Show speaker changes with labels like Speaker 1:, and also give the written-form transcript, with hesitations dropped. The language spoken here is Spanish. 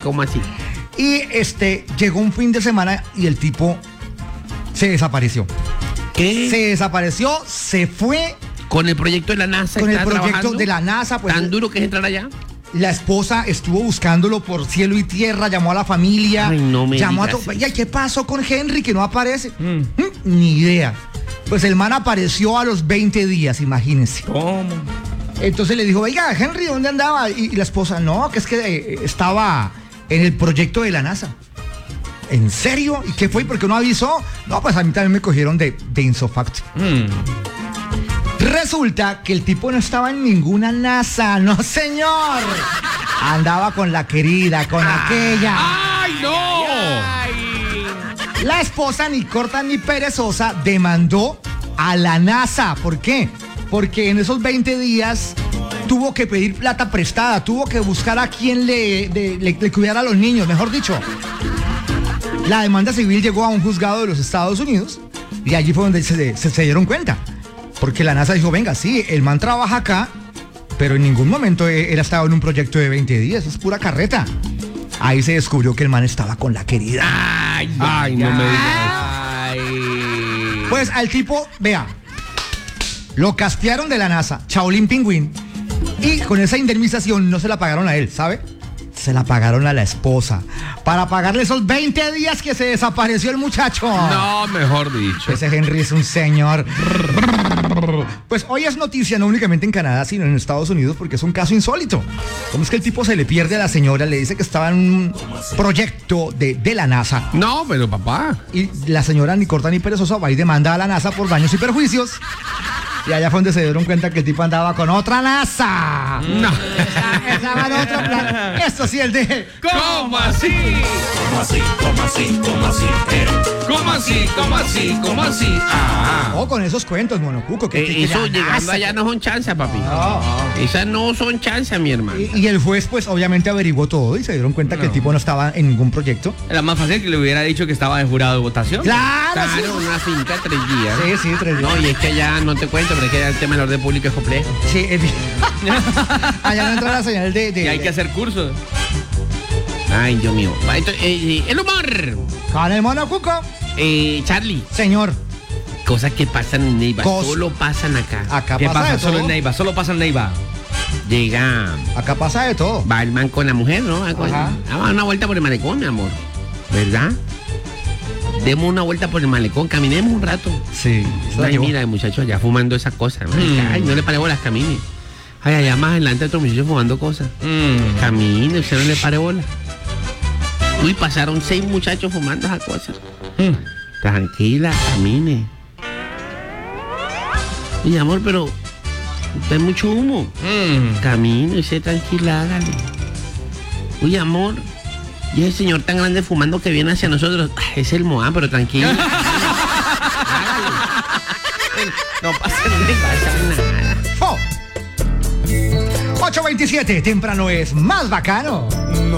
Speaker 1: ¿Cómo así?
Speaker 2: Y llegó un fin de semana y el tipo se desapareció.
Speaker 1: ¿Qué?
Speaker 2: Se desapareció, se fue.
Speaker 1: Con el proyecto de la NASA.
Speaker 2: Con el
Speaker 1: ¿está
Speaker 2: proyecto
Speaker 1: trabajando?
Speaker 2: de la NASA, pues.
Speaker 1: ¿Tan duro que es entrar allá?
Speaker 2: La esposa estuvo buscándolo por cielo y tierra, llamó a la familia.
Speaker 1: Ay, no me
Speaker 2: llamó
Speaker 1: digas
Speaker 2: a
Speaker 1: eso.
Speaker 2: ¿Y qué pasó con Henry que no aparece? Ni idea. Pues el man apareció a los 20 días, imagínense.
Speaker 3: ¿Cómo?
Speaker 2: Entonces le dijo, oiga, Henry, ¿dónde andaba? Y la esposa, no, que es que estaba en el proyecto de la NASA. ¿En serio? ¿Y qué fue? ¿Por qué no avisó? No, pues a mí también me cogieron de insofacto. Resulta que el tipo no estaba en ninguna NASA, no señor. Andaba con la querida, con aquella.
Speaker 1: ¡Ay, no!
Speaker 2: La esposa, ni corta ni perezosa, demandó a la NASA. ¿Por qué? Porque en esos 20 días tuvo que pedir plata prestada, tuvo que buscar a quien le cuidara a los niños, mejor dicho. La demanda civil llegó a un juzgado de los Estados Unidos y allí fue donde se dieron cuenta. Porque la NASA dijo, venga, sí, el man trabaja acá, pero en ningún momento él ha estado en un proyecto de 20 días, es pura carreta. Ahí se descubrió que el man estaba con la querida.
Speaker 1: Ay, no me digas.
Speaker 3: Ay.
Speaker 2: Pues al tipo, vea, lo castearon de la NASA, Shaolin Pingüín, y con esa indemnización no se la pagaron a él, ¿sabe? Se la pagaron a la esposa, para pagarle esos 20 días que se desapareció el muchacho.
Speaker 1: No, mejor dicho.
Speaker 2: Ese Henry es un señor. Pues hoy es noticia no únicamente en Canadá, sino en Estados Unidos, porque es un caso insólito. ¿Cómo es que el tipo se le pierde a la señora? Le dice que estaba en un proyecto de la NASA.
Speaker 1: No, pero papá.
Speaker 2: Y la señora ni corta ni perezosa va y demanda a la NASA por daños y perjuicios. Y allá fue donde se dieron cuenta que el tipo andaba con otra NASA.
Speaker 1: No.
Speaker 2: Estaba en otro plan. Esto sí, el de...
Speaker 1: ¿Cómo así?
Speaker 4: ¿Cómo así? ¿Cómo así? ¿Cómo así?
Speaker 1: ¿Cómo así? ¿Cómo así? ¿Cómo así? Ah.
Speaker 2: Oh, con esos cuentos, monocuco. Que
Speaker 1: Eso
Speaker 2: la
Speaker 1: llegando
Speaker 2: NASA,
Speaker 1: allá no son chanzas, papi.
Speaker 2: No.
Speaker 1: Esas no son chanzas, mi hermano.
Speaker 2: Y el juez, pues, obviamente averiguó todo y se dieron cuenta que el tipo no estaba en ningún proyecto.
Speaker 3: Era más fácil que le hubiera dicho que estaba de jurado de votación.
Speaker 2: ¡Claro! Sí,
Speaker 1: Claro, una finca 3 días.
Speaker 2: sí, 3 días.
Speaker 1: No, y es que allá no te cuento, pero es que el tema del orden público es complejo.
Speaker 2: Sí, allá no entra la señal de...
Speaker 3: Y hay que hacer cursos.
Speaker 1: Ay, Dios mío. Va, entonces, el humor.
Speaker 2: Con el monocuco.
Speaker 1: Charlie,
Speaker 2: Señor,
Speaker 1: cosas que pasan en Neiva,
Speaker 2: Cos-
Speaker 1: solo pasan acá.
Speaker 2: acá
Speaker 3: ¿Qué
Speaker 2: pasa
Speaker 3: pasa?
Speaker 2: de
Speaker 3: Solo
Speaker 2: todo.
Speaker 3: en Neiva, solo pasa en Neiva.
Speaker 1: Llega,
Speaker 2: Acá pasa de todo.
Speaker 1: va el man con la mujer, ¿no?
Speaker 2: Ajá.
Speaker 1: Vamos a dar una vuelta por el malecón, mi amor. ¿Verdad? Demos una vuelta por el malecón, caminemos un rato.
Speaker 2: Sí.
Speaker 1: Ay, mira, el muchacho allá fumando esas cosas. Marica. Ay, no le pare bolas, camine. Ay, allá más adelante otro muchacho fumando cosas. Camine, usted no le pare bolas. Uy, pasaron 6 muchachos fumando esas cosas. Tranquila, camine. Oye, amor, pero hay mucho humo. Camine, usted tranquila, hágale. Oye, amor, y ese señor tan grande fumando que viene hacia nosotros, es el Moa, pero tranquilo.
Speaker 3: No pasa
Speaker 1: No pasa nada.
Speaker 2: 8:27, temprano es más bacano.